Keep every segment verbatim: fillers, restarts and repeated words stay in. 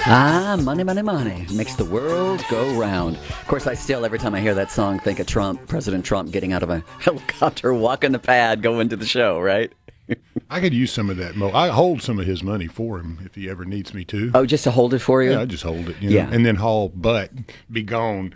Ah, money, money, money makes the world go round. Of course, I still, every time I hear that song, think of Trump, President Trump getting out of a helicopter, walking the pad, going to the show, right? I could use some of that. Mo. I hold some of his money for him if he ever needs me to. Oh, just to hold it for you? Yeah, I just hold it. You know, yeah. And then haul butt, be gone.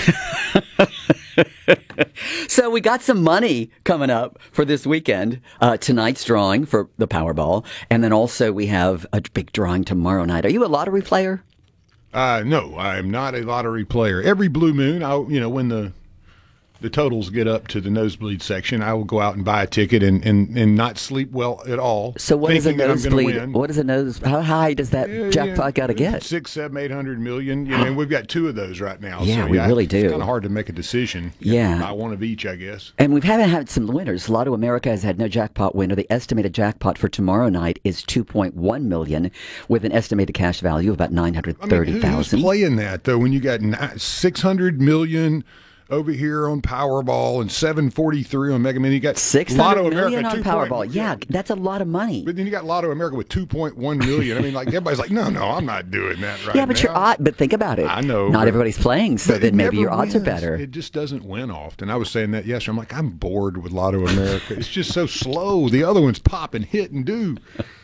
So we got some money coming up for this weekend. Uh, tonight's drawing for the Powerball. And then also we have a big drawing tomorrow night. Are you a lottery player? Uh, no, I'm not a lottery player. Every blue moon, I you know, when the the totals get up to the nosebleed section, I will go out and buy a ticket and, and, and not sleep well at all. So what is a thinking that I'm gonna nosebleed? win. What is a nose? How high does that Yeah, jackpot yeah. got to get? Six, seven, eight hundred million. You know, and we've got two of those right now. Yeah, so, we really do. It's kind of hard to make a decision. Yeah. Buy one of each, I guess. And we haven't had some winners. Lotto America has had no jackpot winner. The estimated jackpot for tomorrow night is two point one million dollars with an estimated cash value of about nine hundred thirty thousand dollars. I mean, who's playing that, though, when you got six hundred million dollars over here on Powerball and seven forty-three on Mega Millions? You got six Lotto hundred America million on two Powerball. Point, yeah, that's a lot of money. But then you got Lotto America with two point one million. I mean, like everybody's like, no, no, I'm not doing that right Yeah, but now. you're odd. But think about it. I know. Not but- everybody's playing, so but then it maybe never your odds are wins. better. It just doesn't win often. I was saying that yesterday. I'm like, I'm bored with Lotto America. It's just so slow. The other ones pop and hit and do.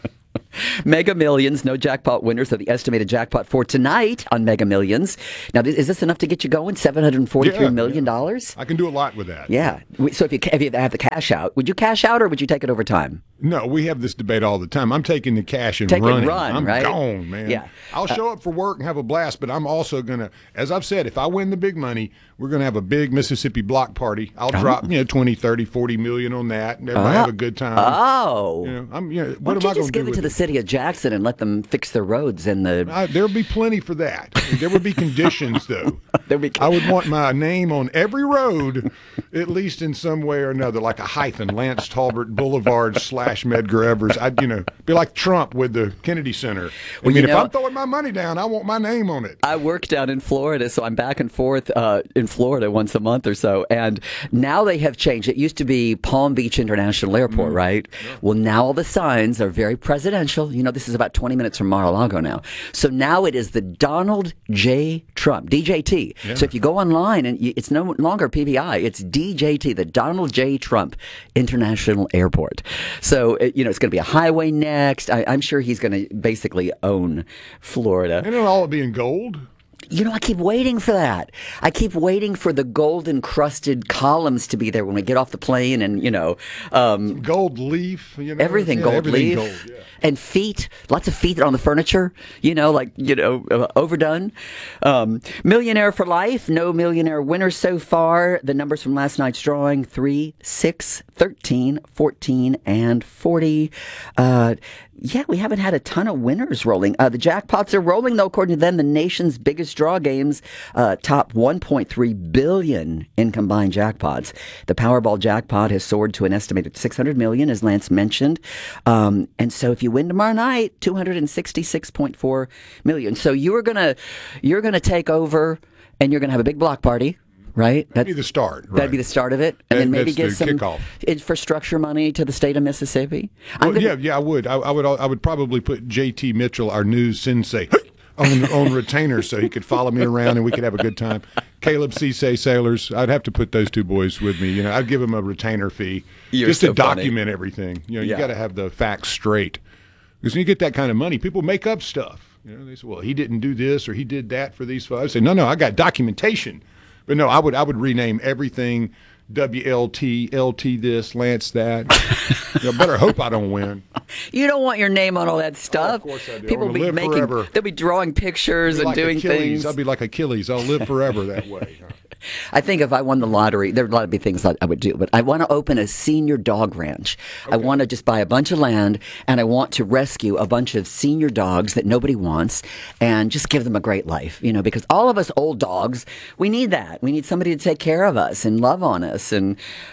Mega Millions, no jackpot winners. So the estimated jackpot for tonight on Mega Millions. Now, th- is this enough to get you going? Seven hundred forty-three Yeah, million yeah. dollars. I can do a lot with that. Yeah. We- So if you ca- if you have the cash out, would you cash out or would you take it over time? No, we have this debate all the time. I'm taking the cash and Take and running. run, I'm right? gone, man. Yeah. I'll show up for work and have a blast, but I'm also going to, as I've said, if I win the big money, we're going to have a big Mississippi block party. I'll Oh. drop, you know, twenty, thirty, forty million on that, and everybody Oh. have a good time. Oh. You know, I'm, you know, Why what am don't I you going just to do give it with to the city of Jackson and let them fix their roads and the... I, there'll be plenty for that. There would be conditions, though. There'll be- I would want my name on every road, at least in some way or another, like a hyphen, Lance Talbert Boulevard slash Medgar Evers. I'd, you know, be like Trump with the Kennedy Center. I Well, mean, you if know- I'm throwing my money down, I want my name on it. I work down in Florida, so I'm back and forth uh, in Florida once a month or so. And now they have changed. It used to be Palm Beach International Airport, right? Well, now all the signs are very presidential. You know, this is about twenty minutes from Mar-a-Lago now. So now it is the Donald J. Trump, D J T. So if you go online, and you, it's no longer P B I, it's D J T, the Donald J. Trump International Airport. So, it, you know, it's going to be a highway next. I, I'm sure he's going to basically own Florida. And it'll all be in gold. You know, I keep waiting for that. I keep waiting for the gold encrusted columns to be there when we get off the plane, and you know, um, Gold leaf, you know. everything yeah, gold everything leaf, gold, yeah. and feet, lots of feet on the furniture. You know, like you know, uh, overdone. Um, millionaire for life. No millionaire winners so far. The numbers from last night's drawing: three, six, thirteen, fourteen, and forty. Uh, Yeah, we haven't had a ton of winners rolling. Uh, the jackpots are rolling, though, according to them. The nation's biggest draw games uh, top one point three billion in combined jackpots. The Powerball jackpot has soared to an estimated six hundred million, as Lance mentioned. Um, and so, if you win tomorrow night, two hundred sixty-six point four million. So you're gonna you're gonna take over, and you're gonna have a big block party. Right? That'd be the start. That'd right. be the start of it. And That- then maybe that's give the some kickoff. infrastructure money to the state of Mississippi. I'm Well, gonna- yeah, yeah, I would. I, I would. I would probably put J T Mitchell, our news sensei, on on retainer so he could follow me around and we could have a good time. Caleb Cisse Sailors, I'd have to put those two boys with me. You know, I'd give them a retainer fee You're just so to funny. document everything. You know, you Yeah. got to have the facts straight because when you get that kind of money, people make up stuff. You know, they say, "Well, he didn't do this or he did that for these folks." I say, "No, no, I got documentation." But no, I would I would rename everything W L T, L T this, Lance that. You know, better hope I don't win. You don't want your name on all that stuff. Oh, course I do. I People will wanna be live making. forever. They'll be drawing pictures Be and like doing Achilles. things. I'll be like Achilles. I'll live forever that way. I think if I won the lottery, there would a lot of big things that I would do, but I want to open a senior dog ranch. I want to just buy a bunch of land, and I want to rescue a bunch of senior dogs that nobody wants, and just give them a great life. You know, because all of us old dogs, we need that. We need somebody to take care of us and love on us. And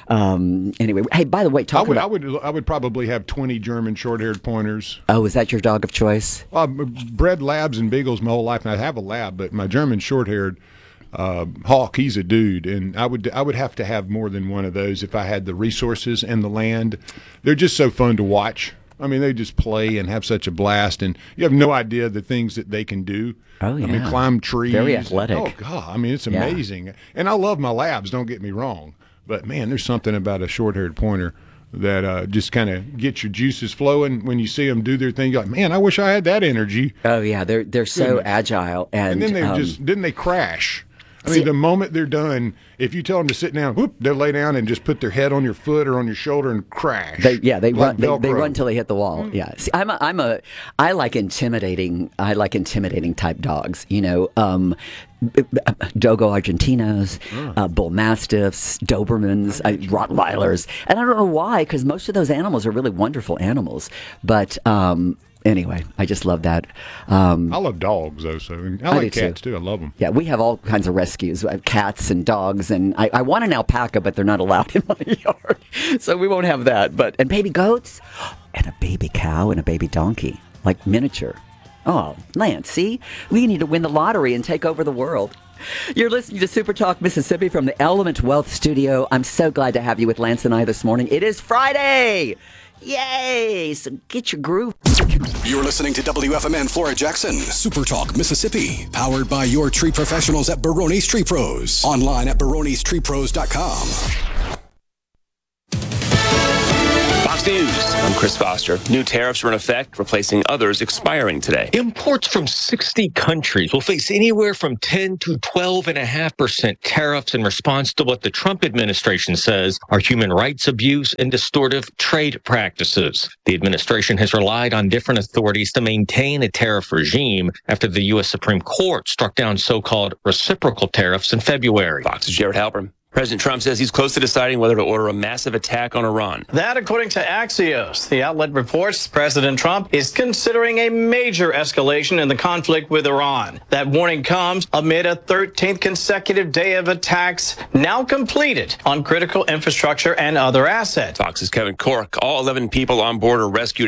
um, anyway, hey, by the way, I talk would, I about. would, I would probably have twenty German short-haired pointers. Oh, is that your dog of choice? I've bred labs and beagles my whole life, and I have a lab, but my German short-haired uh, Hawk, he's a dude, and I would, I would have to have more than one of those if I had the resources and the land. They're just so fun to watch. I mean, they just play and have such a blast, and you have no idea the things that they can do. Oh, yeah. I mean, climb trees. Very athletic. Oh, God. I mean, it's Yeah. amazing. And I love my labs, don't get me wrong. But, man, there's something about a short-haired pointer that uh, just kind of gets your juices flowing when you see them do their thing. You're like, man, I wish I had that energy. Oh, yeah. They're they're so Goodness. agile. And, And then they um, just, didn't they crash? I See- mean, the moment they're done, if you tell them to sit down, whoop, they'll lay down and just put their head on your foot or on your shoulder and crash. They, yeah, they like run. They, they Velcro. run till they hit the wall. Yeah, see, I'm a, I'm a, I like intimidating. I like intimidating type dogs. You know, um, b- b- Dogo Argentinos, uh, Bull Mastiffs, Dobermans, uh, Rottweilers, and I don't know why, because most of those animals are really wonderful animals. But um, anyway, I just love that. Um, I love dogs, though, so and I I like do, cats, too. too. I love them. Yeah, we have all kinds of rescues. We have cats and dogs, and I, I want an alpaca, but they're not allowed in my yard, so we won't have that. But and baby goats, and a baby cow, and a baby donkey, like miniature. Oh, Lance, see, we need to win the lottery and take over the world. You're listening to Super Talk Mississippi from the Element Wealth Studio. I'm so glad to have you with Lance and I this morning. It is Friday. Yay! So get your groove. You're listening to W F M N Flora Jackson, Super Talk Mississippi, powered by your tree professionals at Barone's Tree Pros. Online at barones tree pros dot com. Fox News. I'm Chris Foster. New tariffs are in effect, replacing others expiring today. Imports from sixty countries will face anywhere from ten to twelve point five percent tariffs in response to what the Trump administration says are human rights abuse and distortive trade practices. The administration has relied on different authorities to maintain a tariff regime after the U S Supreme Court struck down so-called reciprocal tariffs in February. Fox's Jared Halpern. President Trump says he's close to deciding whether to order a massive attack on Iran. That, according to Axios, the outlet reports President Trump is considering a major escalation in the conflict with Iran. That warning comes amid a thirteenth consecutive day of attacks now completed on critical infrastructure and other assets. Fox's Kevin Cork. All eleven people on board are rescued